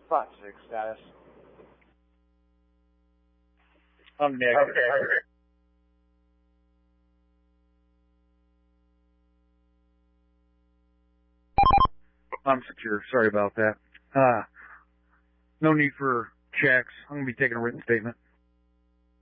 Fox 6 status. I'm Nick. Okay. I'm secure. Sorry about that. No need for checks. I'm going to be taking a written statement.